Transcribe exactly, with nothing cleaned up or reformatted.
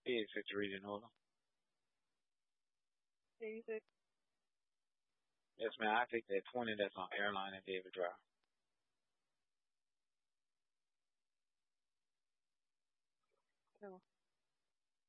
eighty-six region, hold on. eighty-six. Yes, man, I take that twenty that's on airline and David Drive. No.